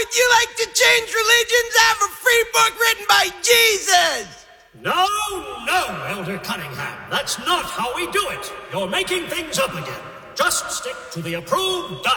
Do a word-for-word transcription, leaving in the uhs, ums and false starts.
would you like to change religions? Have a free book written by Jesus! No, no, Elder Cunningham. That's not how we do it. You're making things up again. Just stick to the approved diet.